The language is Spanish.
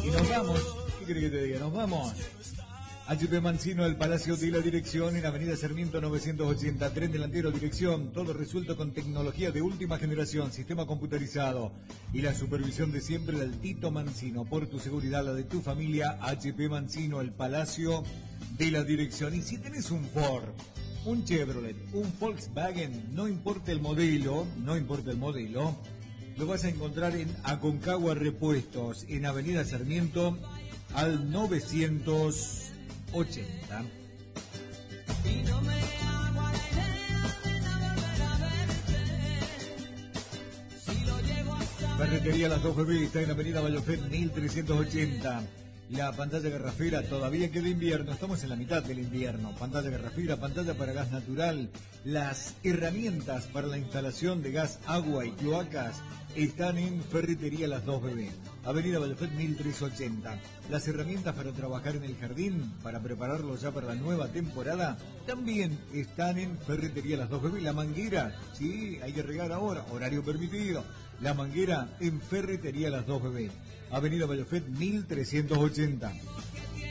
Y nos vamos, ¿qué querés que te diga? Nos vamos. HP Mancino, el Palacio de la Dirección, en Avenida Sarmiento 980, tren delantero, dirección, todo resuelto con tecnología de última generación, sistema computarizado y la supervisión de siempre del Tito Mancino. Por tu seguridad, la de tu familia, HP Mancino, el Palacio de la Dirección. Y si tenés un Ford, un Chevrolet, un Volkswagen, no importa el modelo, lo vas a encontrar en Aconcagua Repuestos, en Avenida Sarmiento al 980. Ferretería Las Dos Bebés está en Avenida Vallofet 1380. La pantalla garrafera todavía queda invierno, estamos en la mitad del invierno. Pantalla garrafera, pantalla para gas natural, las herramientas para la instalación de gas, agua y cloacas están en Ferretería Las Dos Bebés, Avenida Vallofet 1380. Las herramientas para trabajar en el jardín, para prepararlo ya para la nueva temporada, también están en Ferretería Las Dos Bebés. La manguera, sí, hay que regar ahora, horario permitido. La manguera en Ferretería Las Dos Bebés, Avenida Vallofet 1380.